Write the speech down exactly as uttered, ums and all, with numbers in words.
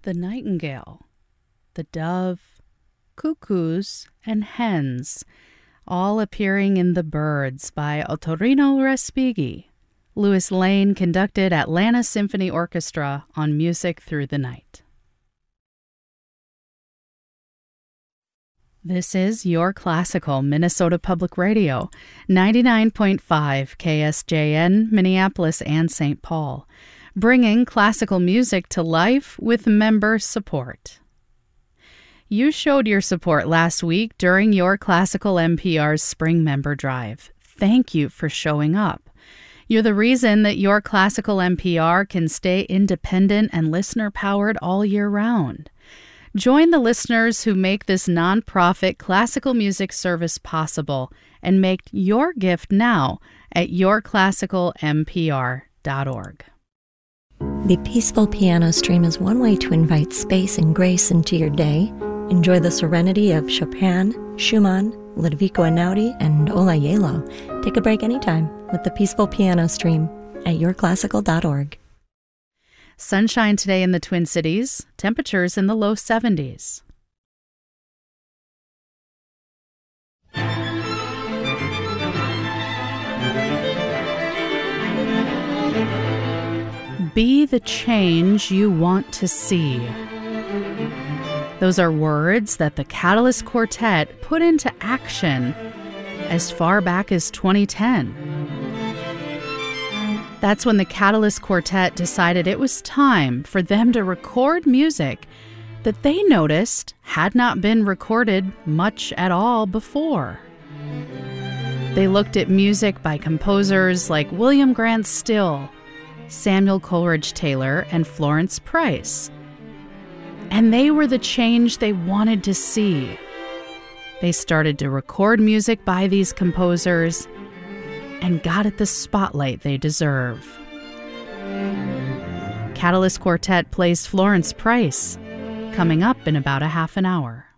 the nightingale, the dove, cuckoos, and hens, all appearing in The Birds by Ottorino Respighi. Louis Lane conducted Atlanta Symphony Orchestra on Music Through the Night. This is Your Classical Minnesota Public Radio, ninety-nine point five K S J N, Minneapolis and Saint Paul, bringing classical music to life with member support. You showed your support last week during Your Classical N P R's Spring Member Drive. Thank you for showing up. You're the reason that Your Classical N P R can stay independent and listener-powered all year round. Join the listeners who make this nonprofit classical music service possible and make your gift now at your classical n p r dot org. The Peaceful Piano Stream is one way to invite space and grace into your day. Enjoy the serenity of Chopin, Schumann, Ludovico Einaudi, and Ola Yelo. Take a break anytime with the Peaceful Piano Stream at your classical dot org. Sunshine today in the Twin Cities, temperatures in the low seventies. Be the change you want to see. Those are words that the Catalyst Quartet put into action as far back as twenty ten. That's when the Catalyst Quartet decided it was time for them to record music that they noticed had not been recorded much at all before. They looked at music by composers like William Grant Still, Samuel Coleridge Taylor, and Florence Price. And they were the change they wanted to see. They started to record music by these composers and got it the spotlight they deserve. Catalyst Quartet plays Florence Price, coming up in about a half an hour.